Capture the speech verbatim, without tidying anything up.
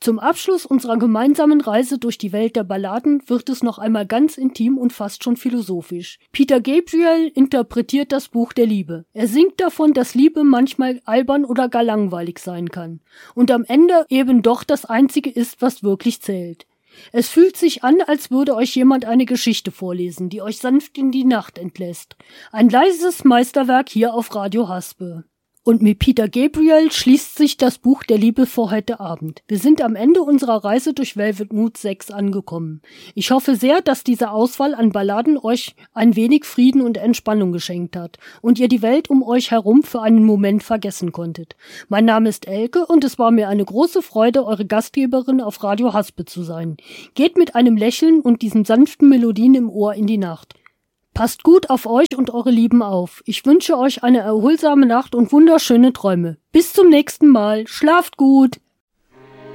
Zum Abschluss unserer gemeinsamen Reise durch die Welt der Balladen wird es noch einmal ganz intim und fast schon philosophisch. Peter Gabriel interpretiert das Buch der Liebe. Er singt davon, dass Liebe manchmal albern oder gar langweilig sein kann und am Ende eben doch das Einzige ist, was wirklich zählt. Es fühlt sich an, als würde euch jemand eine Geschichte vorlesen, die euch sanft in die Nacht entlässt. Ein leises Meisterwerk hier auf Radio Haspe. Und mit Peter Gabriel schließt sich das Buch der Liebe für heute Abend. Wir sind am Ende unserer Reise durch Velvet Mood sechs angekommen. Ich hoffe sehr, dass diese Auswahl an Balladen euch ein wenig Frieden und Entspannung geschenkt hat und ihr die Welt um euch herum für einen Moment vergessen konntet. Mein Name ist Elke und es war mir eine große Freude, eure Gastgeberin auf Radio Haspe zu sein. Geht mit einem Lächeln und diesen sanften Melodien im Ohr in die Nacht. Passt gut auf euch und eure Lieben auf. Ich wünsche euch eine erholsame Nacht und wunderschöne Träume. Bis zum nächsten Mal. Schlaft gut!